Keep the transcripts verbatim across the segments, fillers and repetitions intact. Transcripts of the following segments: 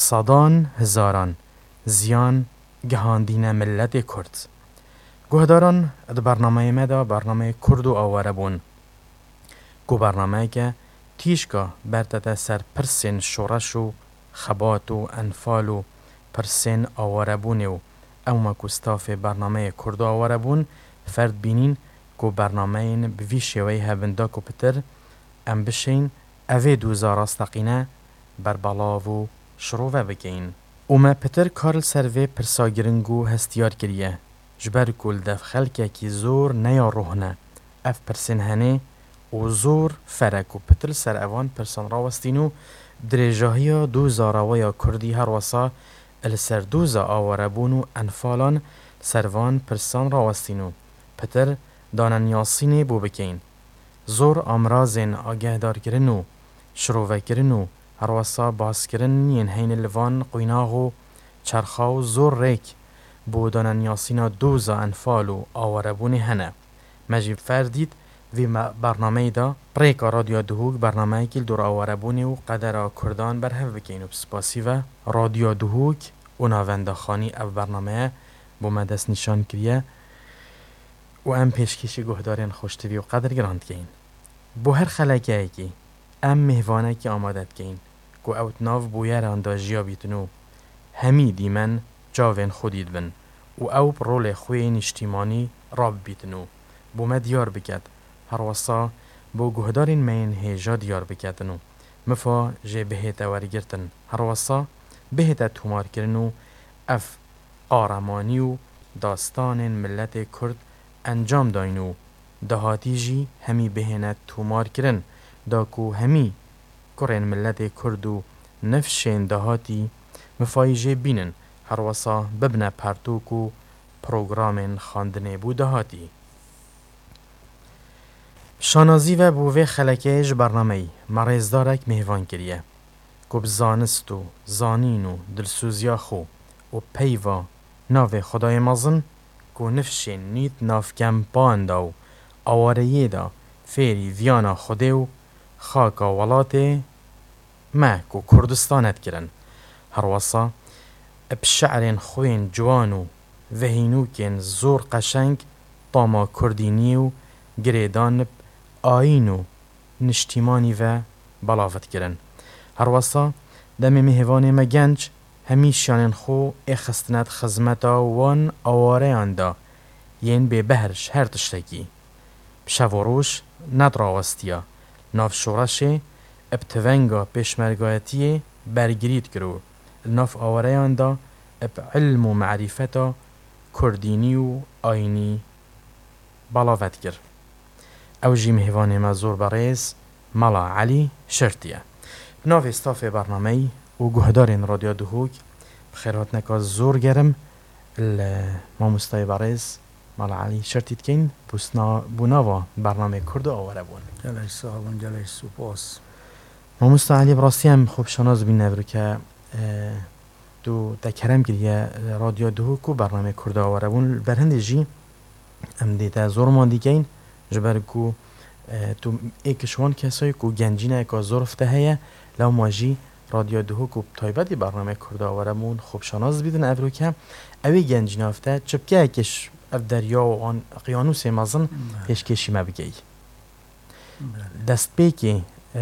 صدان هزاران زیان گهاندین ملت کرد. گهداران اد برنامه مدا برنامه کرد و آواره بون. گو برنامه که تیشکا برتده سر پرسین شورش و خبات و انفال و پرسین آواره بونه و اوما کستاف برنامه کرد و آواره بون فرد بینین گو برنامه این بوی شوی هبنده کو پتر ام بشین اوه دوزا راستقینه بر بلاو شروع بگین. اوما پتر کارل سروی پرساگرنگو هستیار کریه جبر کل دف خلکه کی زور نیا روحنه اف پرسین هنه و زور فرک و پتر سر اوان پرسان راوستینو درجاهی دوزا راویا کردی هر وصا السر دوزا آواره بونو انفالان سروان پرسان راوستینو پتر دانن یاسینه بو بکین زور امراضین آگه دار کرنو شروع کرنو هر وصا باز کرن ین هین لوان قویناغو چرخاو زور ریک بو دانن یاسینا دوزا انفالو آواره بونی هنه مجیب فردید وی برنامه دا ریکا رادیو دهوک برنامه کل دور آواره بونی و قدر کردان بر هف بکین و بسپاسی و رادیو دهوک و ناونده خانی او برنامه بو مدست نشان کریه و ام پیشکشی گهدارین خوشتوی و قدر گراند کین. بو هر خلقه ایکی ام مهوانه که آمادت کین که اوت ناف بویر اندا جیا بیتنو همی دیمن جاوین خودید بن و او رول خوین اجتماعی راب بیتنو بو ما دیار بکد هر وصا بو گهدارین مین هیجا دیار بکدنو مفا جه بهیت ورگرتن هر وصا بهیت تومار کرنو اف قارمانی و داستان ملت کرد انجام داینو دهاتی جی همی بهینت تومار کرن داکو همی کرن ملت کردو نفشین دهاتی مفایجه بینن هر وصا ببنه پرتوکو پروگرام خاندنه بو دهاتی. شانازی و بوه خلکهش برنامه مرزدارک مهوان کریه که بزانست و زانین و دلسوزیا خو و پیوا ناو خدای مازن که نفشین نیت ناف کم پاندا و آواره دا فیری ویانا خوده و خاکا ولاته ما که کردستانت کرن هر وصا بشعرین خوین جوانو وهینوکین زور قشنگ طاما کردینی و گریدان آینو نشتیمانی و بلافت کرن هر وصا دم مهوان ما گنج همیشان خو اخستنت خزمتا وان آواره آندا ین به بهرش هر تشتکی بشوروش ندراوستیا ناف شورشه ابتونگا پیشمرگایتی برگرید کرو ناف آواره آندا اب علم و معرفتا کردینی و آینی بلافت کر او جی مهوان ما زور بریز ملا علی شرطیه ناف استاف برنامه و گهدارین رادیو دهوک بخیرات نکا زور گرم ما مستای بریز مالا علی شرطیت کن بوسنا بوناوا برنامه کرد آواره بون جلش صاحبون جلش سپاس ما مستا علی براسی هم خوب شناز بین نبرو که دو تکرم گریه رادیو دهوک و برنامه کرد آواره بون برهنده جی ام دیده زور ماندی کن جبر کو تو ایکشوان کسایی که گنجینه اکا زورفته هیه لو ماجی رادیو دهوک و تایبتی برنامه کرد آواره بون خوب شناز بیدن ابرو که اوی گنجینه افته چبکه اکش اف دریا و آن قیانوس مازن پیشکشی ما بگی دست بیکی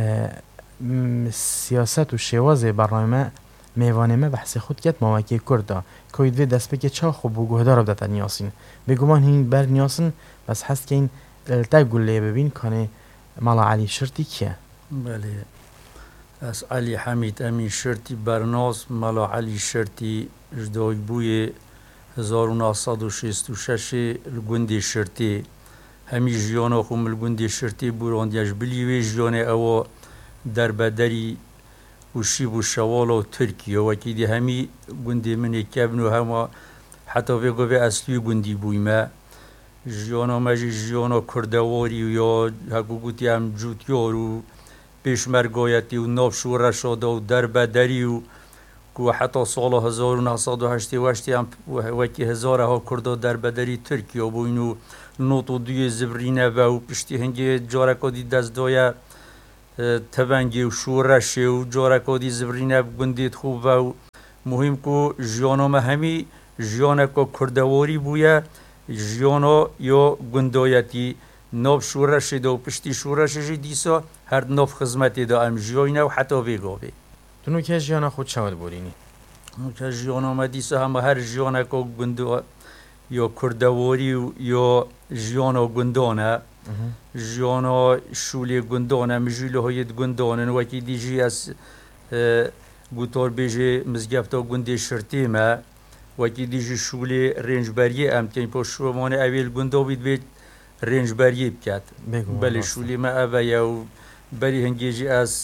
سیاست و شواز برنامه میوانه ما بحث خود کت مواکی کرده که وی دست بیکی چا خوب و گهدار بدت نیاسین بگمان هین بر نیاسن بس هست که این التقل لی ببین کنه مالا علی شرطی که بله از علی حمید امین شرطی برناس مالا علی شرطی جدای بوی هزار و نهصد و شصت و شش الگوندی شرطی همی جیانا خوم الگوندی شرطی براندیش بلیوی جیان او در بدری و شیب و شوال و ترکیه و کیدی همی گوندی منی کبن و هما حتی ویگو وی اصلی گوندی بویمه جیانا مجی جیانا کردواری و یا هکو گوتی هم جوتیار و پیشمرگایتی و نافشو رشاده و در بدری و که حتی سال هزار و نهصد و هشت و هشت هم وکی هزاره ها کرده در بدری ترکیه بوینو نوت و دوی زبرینه و پشتی هنگی جارکادی دست دایه تبنگی و شورشه و جارکادی زبرینه گندید خوب و مهم کو جیانو ما همی جیانه کو کردواری بویا جیانو یا گندایتی نوب شورش دو پشتی شورش جی دیسا هر نوب خدمتی دا ام جیانه و حتی ویگاوی تونو که جیانا خود شود بورینی که جیانو ما دیسا هم هر جیانه کو گندو یا کردواری یا جیانو گندانه جیانو شولی گندانه مجیله های گندانه وکی دیجی از گوتار بیجی مزگفتا گندی شرطی ما وکی دیجی شولی رنجبری ام که این پا شومانه اویل گندا بید بید رنجبری بکد بله شولی ما اویا و بری هنگیجی از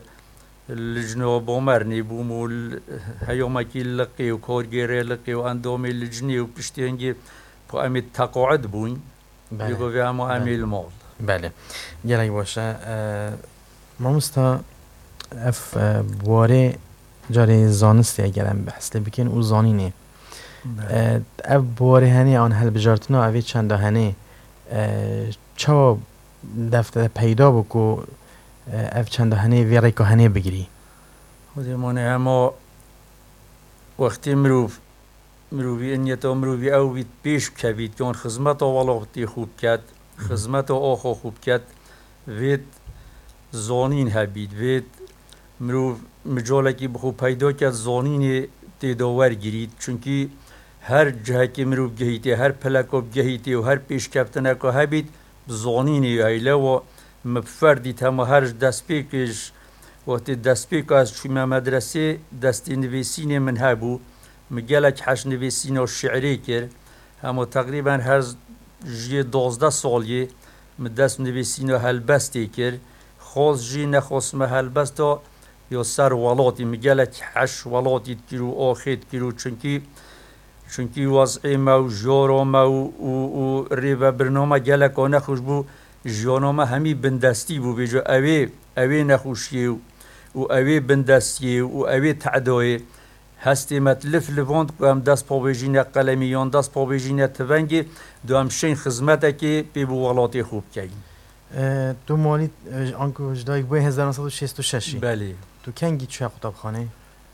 لجنه بامرنی بوم و هیامکی لقی و کارگیره لقی و اندامی لجنی و پشتی هنگی پا امی تقاعد بوین بگو به همه امی المال بله گلک باشه ما مستا اف بواره جاری زانستی اگرم بحث بکن او زانینه اف بواره هنی آن هل بجارتنا اوی چند هنی چا دفتر پیدا بکو اف چند هنی ویره که هنی بگیری خودی مانه همه وقتی مروف مروفی انیتا مروفی او بید پیش کبید که اون خدمت وقتی خوب کد خدمت آخو خوب کد وید زانین هبید وید مروف مجاله که بخوب پیدا کد زانین تیداور گیرید چونکی هر جهه که مروف گهیتی هر پلکاب گهیتی و هر پیش کفتنه که هبید زانینی ایله و مفردید همه هر دست پیکش وقتی دست پیک از چویم مدرسه دستی نویسین من هبو مگلک حش نویسین و شعری کرد همه تقریبا هر جی دوازده سالیه دست نویسین و هلبستی کرد خواست جی نخواست ما هلبستا یا سر ولاتی مگلک حش ولاتی کرو آخید کرو چونکی چونکی وضعی ما و جارا ما و, و, و ریو برنامه گلک و نخوش بو جانامه همی بندستی بو بجا اوی اوی نخوشیه و اوی بندستیه و اوی تعدایه هستی متلف لواند که هم دست پاویجین قلمیان دست پاویجین تونگی دو هم شین خدمته که پی بو ولاتی خوب کهیم تو مالی آنکو جدایی بای هزار و نهصد و شصت و شش بله تو کنگی چه خطاب خانه؟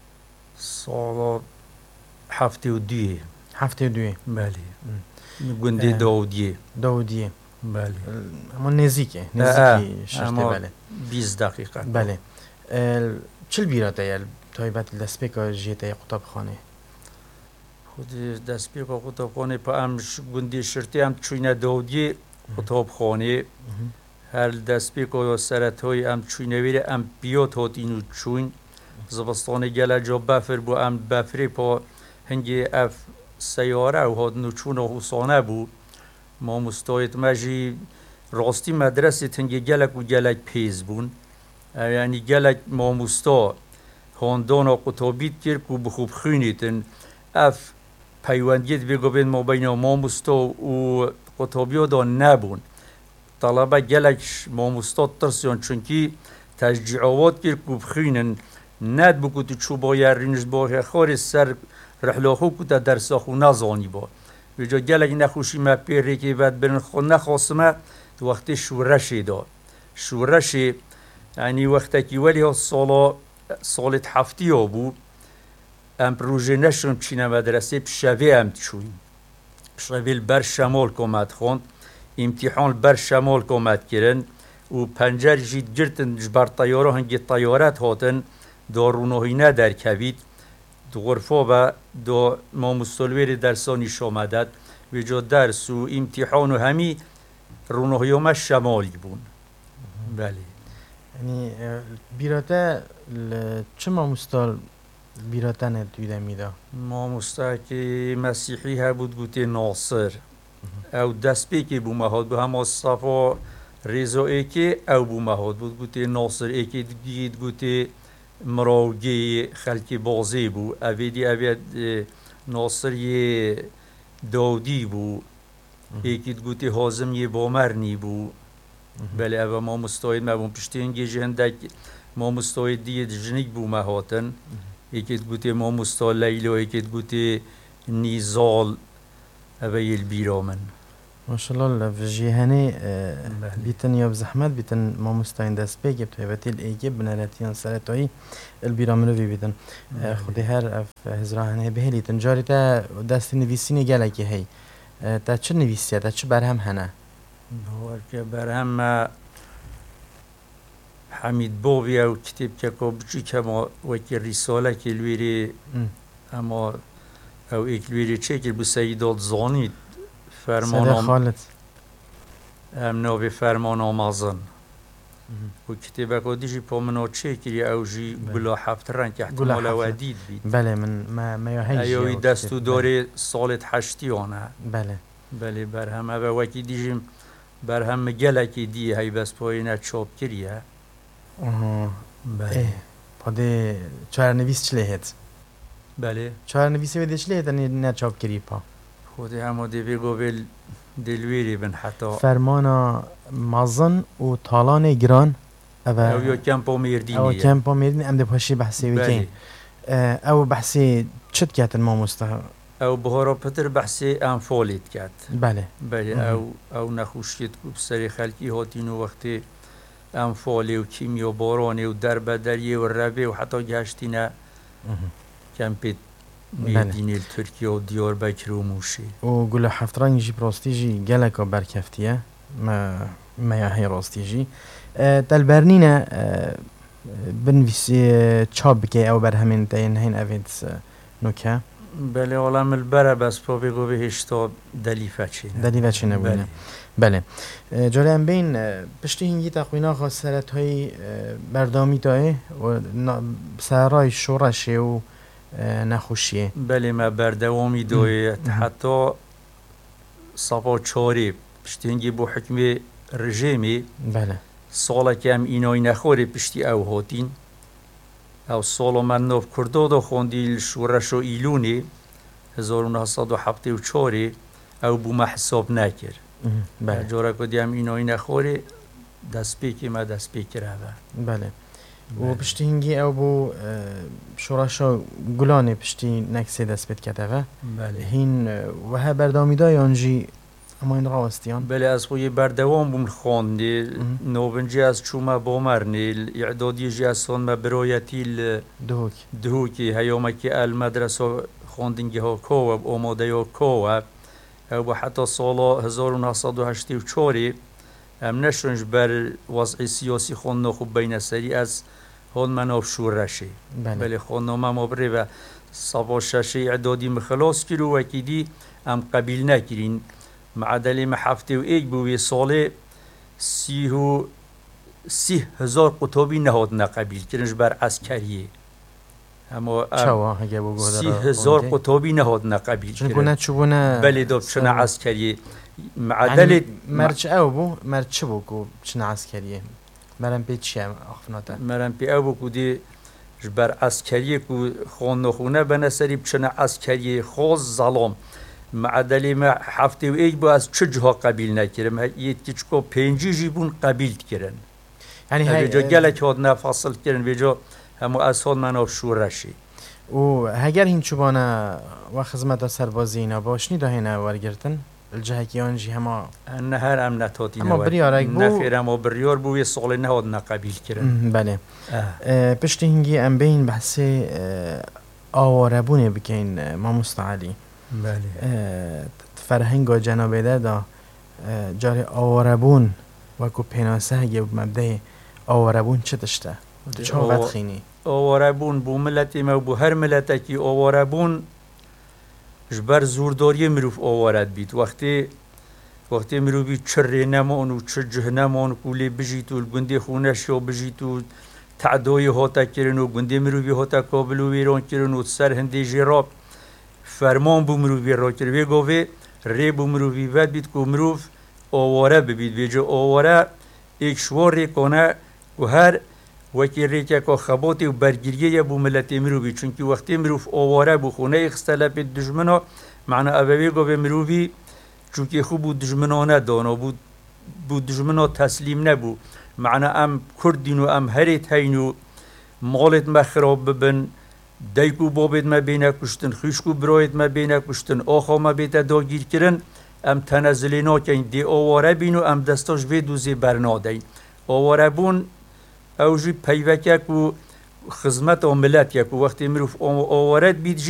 سالا هفته و دویه هفته و دویه بله گنده داودیه داودیه بله اما نزیکه نزیکی ششته بله بیست دقیقه بله چل بیراته یل تایبت دستپیکا جیته قطب خانه خود دستپیکا قطب خانه پا هم گنده شرطی هم چوینه داودیه قطب خانه هر دستپیکا یا سرطای هم چوینه ویره هم بیات هاتینو چوین زبستان گله جا بفر بو هم بفری پا هنگی اف سیاره و هاد نوچون و حسانه بود ما مستایت مجی راستی مدرسه تنگی گلک و گلک پیز بون یعنی گلک ما مستا هاندان و قطابیت کرد که بخوب خونیتن اف پیوندیت بگو بین ما بین ما مستا و قطابی دا نبون طلبه گلک ما مستا ترسیان چونکی تشجیعات کرد که بخونن ند بکو تو چوبا یرینش با خار سر رحله خو کتا درس خو نزانی با ویجا گلک نخوشی ما پیره که بعد برن خو نخواستمه وقتی شورشی دا شورشی یعنی وقتی که ولی ها سالا سالت هفتی ها بود ام پروژه نشون چینه مدرسه پشوه هم چوین پشوه بر شمال کمت خوند امتحان بر شمال کمت کرن و پنجر جید گرتن جبر طیاره هنگی طیارت هاتن دارونوهینه در کوید دو غرفه و دو ما مستلویر درسانی شامدد و جا درس و امتحان و همی رونوهیوم شمالی بون بله یعنی بیراته چه ما مستال بیراته ندویده میده؟ ما مستا که مسیحی ها بود گوته ناصر او دست بی که بو مهاد بو هم صفا رضا ای که او بو مهاد بود گوته ناصر ای که گید گوته مراوگی خلکی بازی بو اویدی اوید ناصر یه داودی بو ایکی گوتی حازم یه بامرنی بو بله او ما مستاید ما بون پشتی اینگی جهندک ما مستاید دیگه جنگ بو مهاتن ایکی گوتی ما مستاید لیلو ایکی گوتی نیزال او یه البیرامن ماشاءالله لفجيهاني بله. بيتن يا بزحمت بيتن ما مستعين دست بيجي بتهبتي الإيجاب بنالتيان سرطوي البيرامنو في بيتن بله. خدي هر اف هزراهن بهلي تنجاري تا دست نویسینی گله که هی تا چه نویسیه تا چه برهم هنه هو که برهم حمید بوبی او کتاب که کوبچی که ما وکی رساله که لویری اما او اکلویری چه که بو سیدات زانید فرمان سده آم خالد ام نوی فرمان آمازن و کتابه که دیجی پا منو چه کری او جی گلا هفت رنگ که گلا احتمال هفت. ودید بید بله من ما ما يهيج ایوی دستو داره سالت هشتی آنه بله بله برهم او وکی دیجیم برهم گله که دی هی بس پایینه چاپ کریه آها بله اه پاده چهار نویس چله هت بله چهار نویسی بده چله هت نه نه چاپ کری پا خودی همو دیوی گویل دلویری بن حتی فرمانا مازن و طالان گران او یا او کم پا او میردینیه کم پا میرین ام ده پاشی بحثی بله وکین او بحثی چت کاتن ما مسته او بهارا پتر بحثی انفالیت کرد بله بله مهم. او او نخوشیت کو بسری خلکی هاتین و وقتی انفالی و کیمیا بارانی و دربدری و ربی و حتی گشتینه مهم. کم پیت بله. میردینی ترکیه و دیار بکر و موشی و گل هفت رنگ جی پراستی جی گلکا برکفتیه ما ما هي راستي جي دل برنينا بنفسي تشاب كي او برهمين تاين هين افينتس نوكا بله عالم البره بس پا بگو به هشتا دلیفه چینه دلیفه چینه بونه بله جالي ام بين پشتی هنگی تقوینا خاصرت های بردامی تای و سرای شورشه و نخوشیه بله ما بردوامی دوی حتی صفا چاری پشتی هنگی بو حکم رژیمی بله سالا که هم اینای نخوری پشتی او هاتین او سالا من نوف کردو دو خوندی شورش و ایلونی هزار و نهصد و هفتاد و چهار او بو ما حساب نکر بله جورا کدی هم اینای نخوری دست پیکی ما دست پیکی روه بله و پشتی هنگی او بو شورشا گلانه پشتی نکسی دست بید کتفه بله هین و ها بردامی دای آنجی اما این راستیان بله از خوی بردوام بوم خواندی نوبنجی از چوما بومرنی اعدادی جی از سون ما برایتی دوک دهوکی هیوما که المدرسه خواندنگی ها کوه و آماده ها کوه و حتی سالا هزار و نهصد و هشتاد و چهار ام نشونش بر وضع سیاسی خوند خوب بین سری از هون مناف شورشی بله بله خواندنامه ما بره و صفا ششه اعدادی مخلاص کرو و کدی ام قبیل نکرین معدل ما هفته و ایک بوی سال سی و سی هزار قطابی نهاد نقبیل کرنش بر عسکریه اما چوا هگه بگو سی هزار قطابی نهاد نقبیل چون کنه چونه بله دو چنه عسکریه معدل مرچ او بو مرچ بو کو چنه عسکریه مرم پی چیه اخفناتا مرم پی او بو دی بر عسکریه کو خون نخونه بنسری بچنه عسکریه خوز ظلام معدلی ما هفته و ایک با از چه جها قبیل نکرم یه کچکو پنجی جیبون قبیل کرن یعنی های جا گلک هاد نفاصل کرن ویجا همو از هاد من آف شورشی و هگر هین چوبانه و خدمت سربازی اینا باشنی دا هینه ورگرتن الجهکی آنجی همه نه هر ام نتاتی اما بریارک بو نخیر اما بریار بو یه سال نهاد نقبیل کرن بله پشتی هنگی ام بین بحثی آواره بونه بکین ما مستعالی بله فرهنگ جنابه ده دا جاری آواربون وکو پیناسه هگه مبده آواربون چه دشته؟ چه وقت خینی؟ آواربون بو ملتی ما بو هر ملتی که آواربون جبر زورداری مروف آوارد بید وقتی وقتی مروفی چره نمان و چه جه نمان کولی بجیتو الگنده خونش یا بجیتو تعدای هاتا کرن و گنده مروفی هاتا کابلو ویران کرن و سر هنده جراب فرمان بو مروفی را کرد وی گوه ری بو مروفی ود بید که مروف آواره ببید ویجا آواره ایک شوار ری کنه و هر وکی ری که که خباتی و برگیریه بو ملت مروفی چونکه وقتی مروف آواره بو خونه اخستله پید دجمنا معنی اوی گوه مروفی چونکه خوب بو دجمنانه دانا بو بو دجمنا تسلیم نبو معنی ام کردین و ام هریت هینو مالت مخراب ببن دیکو بابید ما بینه کشتن خیشکو برایت ما بینه کشتن آخا ما بیتا داگیر کرن ئەم تەنەزلی ناکەین دێ ئەووارە بین و ئەم دەستەش بێ دووزێ بەرنادەین ئەووارە بوون ئەوژی پەیوەکێک و خزمەت و ملەتێک و وەختی مرۆڤ ئەووەرەت بیت